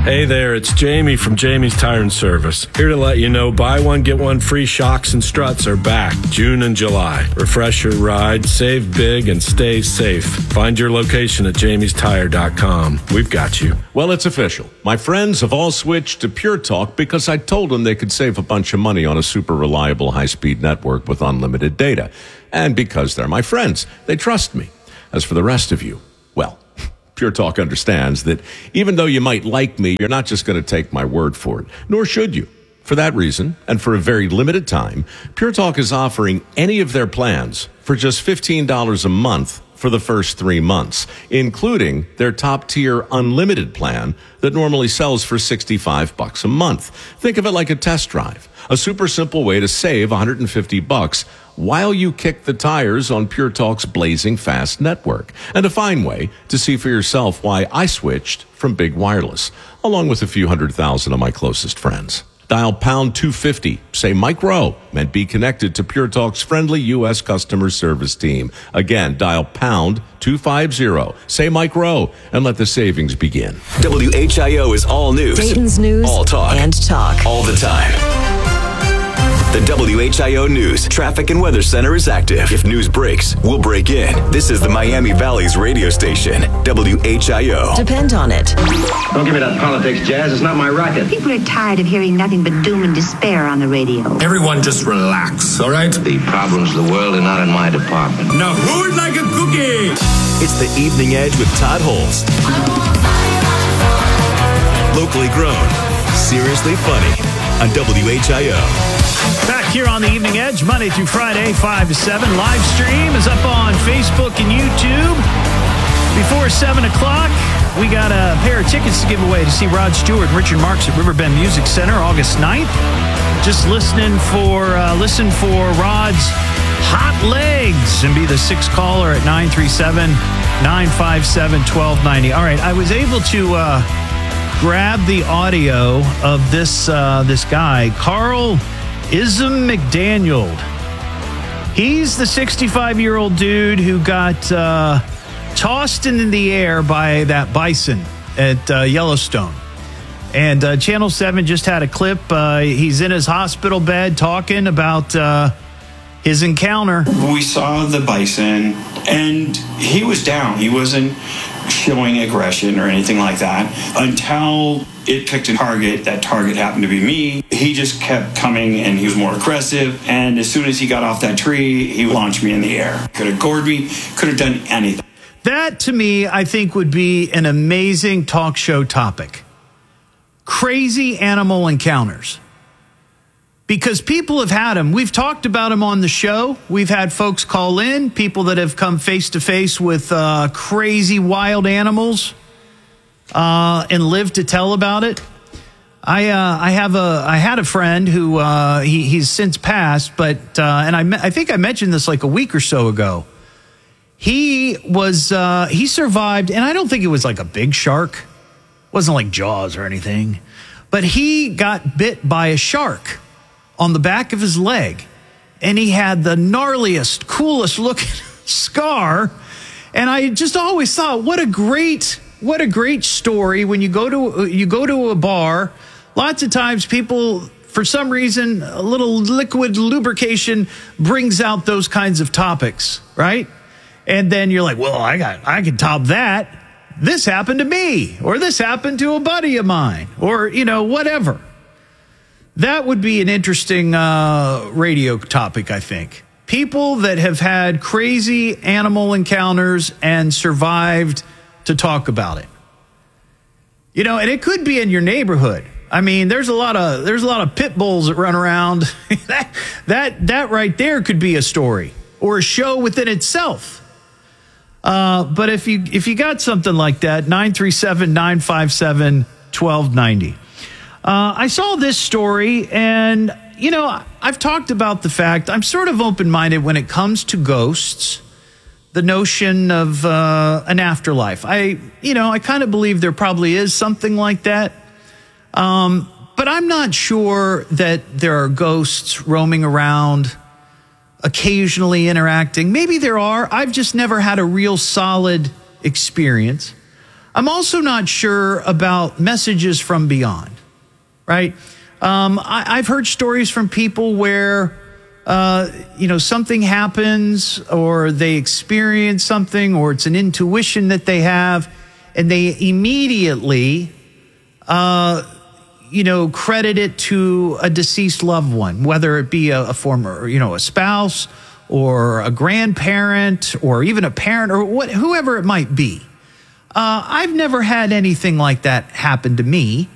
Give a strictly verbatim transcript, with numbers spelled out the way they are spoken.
Hey there, it's Jamie from Jamie's Tire and Service. Here to let you know buy one, get one free shocks and struts are back June and July. Refresh your ride, save big, and stay safe. Find your location at jamies tire dot com. We've got you. Well, it's official. My friends have all switched to Pure Talk because I told them they could save a bunch of money on a super reliable high-speed network with unlimited data. And because they're my friends, they trust me. As for the rest of you, well, Pure Talk understands that even though you might like me, you're not just going to take my word for it, nor should you. For that reason, and for a very limited time, Pure Talk is offering any of their plans for just fifteen dollars a month for the first three months, including their top-tier unlimited plan that normally sells for sixty-five bucks a month. Think of it like a test drive, a super simple way to save one hundred fifty bucks while you kick the tires on Pure Talk's blazing fast network, and a fine way to see for yourself why I switched from Big Wireless, along with a few hundred thousand of my closest friends. Dial pound two fifty, say Mike Rowe, and be connected to Pure Talk's friendly U S customer service team. Again, dial pound two fifty, say Mike Rowe, and let the savings begin. W H I O is all news. Dayton's news. All talk. And talk. All the time. The W H I O News Traffic and Weather Center is active. If news breaks, we'll break in. This is the Miami Valley's radio station, W H I O. Depend on it. Don't give me that politics, Jazz. It's not my racket. People are tired of hearing nothing but doom and despair on the radio. Everyone just relax, all right? The problems of the world are not in my department. Now who'd like a cookie? It's the Evening Edge with Todd Holst. Locally grown, seriously funny on W H I O. Back here on the Evening Edge, Monday through Friday, five to seven. Live stream is up on Facebook and YouTube. Before seven o'clock, we got a pair of tickets to give away to see Rod Stewart and Richard Marx at Riverbend Music Center August ninth. Just listening for, uh, listen for Rod's Hot Legs and be the sixth caller at nine three seven, nine five seven, one two nine zero. All right, I was able to uh, grab the audio of this, uh, this guy, Carl Ism McDaniel. He's the sixty-five-year-old dude who got uh, tossed into the air by that bison at uh, Yellowstone. And uh, Channel seven just had a clip. Uh, he's in his hospital bed talking about uh, his encounter. We saw the bison, and he was down. He wasn't showing aggression or anything like that until it picked a target. That target happened to be me. He just kept coming, and he was more aggressive. And as soon as he got off that tree, he launched me in the air. Could have gored me, could have done anything. That, to me, I think would be an amazing talk show topic. Crazy animal encounters. Because people have had them. We've talked about them on the show. We've had folks call in, people that have come face to face with uh, crazy wild animals uh, and lived to tell about it. I uh, I have a I had a friend who uh, he he's since passed, but uh, and I me- I think I mentioned this like a week or so ago. He was uh, he survived, and I don't think it was like a big shark. It wasn't like Jaws or anything, but he got bit by a shark on the back of his leg, and he had the gnarliest, coolest looking scar. And I just always thought, what a great, what a great story. When you go to, you go to a bar, lots of times people, for some reason, a little liquid lubrication brings out those kinds of topics, right? And then you're like, well, I got, I can top that. This happened to me, or this happened to a buddy of mine, or, you know, whatever. That would be an interesting uh, radio topic, I think. People that have had crazy animal encounters and survived to talk about it. You know, and it could be in your neighborhood. I mean, there's a lot of there's a lot of pit bulls that run around. that that that right there could be a story or a show within itself. Uh, but if you if you got something like that, nine three seven, nine five seven, one two nine zero. Uh, I saw this story, and, you know, I've talked about the fact I'm sort of open-minded when it comes to ghosts, the notion of uh, an afterlife. I, you know, I kind of believe there probably is something like that, um, but I'm not sure that there are ghosts roaming around, occasionally interacting. Maybe there are. I've just never had a real solid experience. I'm also not sure about messages from beyond, right? Um, I, I've heard stories from people where, uh, you know, something happens or they experience something or it's an intuition that they have and they immediately, uh, you know, credit it to a deceased loved one, whether it be a, a former, you know, a spouse or a grandparent or even a parent or what, whoever it might be. Uh, I've never had anything like that happen to me.